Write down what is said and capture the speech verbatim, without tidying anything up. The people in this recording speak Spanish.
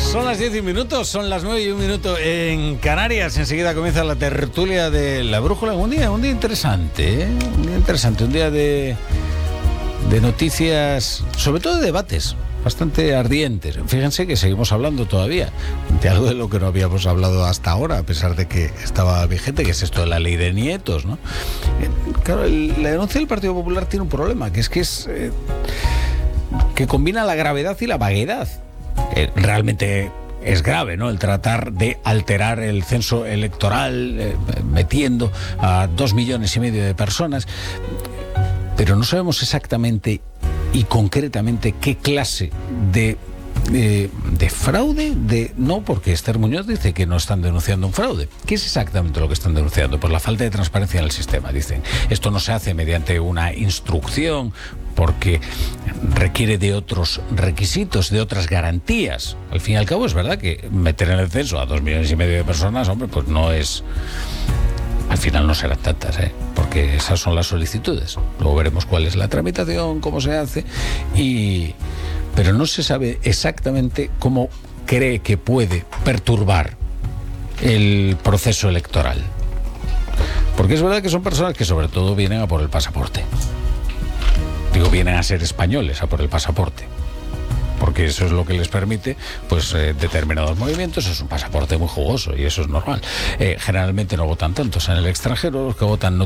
Son las diez y un minuto, son las nueve y un minuto en Canarias. Enseguida comienza la tertulia de La Brújula. Un día, un día interesante, ¿eh? Un día interesante, un día de, de noticias, sobre todo de debates bastante ardientes. Fíjense que seguimos hablando todavía de algo de lo que no habíamos hablado hasta ahora, a pesar de que estaba vigente, que es esto de la ley de nietos, ¿no? Claro, el, la denuncia del Partido Popular tiene un problema, que es que es eh, que combina la gravedad y la vaguedad. Eh, realmente es grave, ¿no?, el tratar de alterar el censo electoral eh, metiendo a dos millones y medio de personas, pero no sabemos exactamente y concretamente qué clase de de, de fraude, de no, porque Esther Muñoz dice que no están denunciando un fraude. ¿Qué es exactamente lo que están denunciando? Por la falta de transparencia en el sistema, dicen. Esto no se hace mediante una instrucción, porque requiere de otros requisitos, de otras garantías. Al fin y al cabo es verdad que meter en el censo a dos millones y medio de personas, hombre, pues no es... Al final no serán tantas, ¿eh? Porque esas son las solicitudes. Luego veremos cuál es la tramitación, cómo se hace, y... pero no se sabe exactamente cómo cree que puede perturbar el proceso electoral. Porque es verdad que son personas que sobre todo vienen a por el pasaporte. Digo, vienen a ser españoles, a por el pasaporte. Porque eso es lo que les permite, pues, eh, determinados movimientos. Es un pasaporte muy jugoso y eso es normal. Eh, generalmente no votan tantos en el extranjero, los que votan no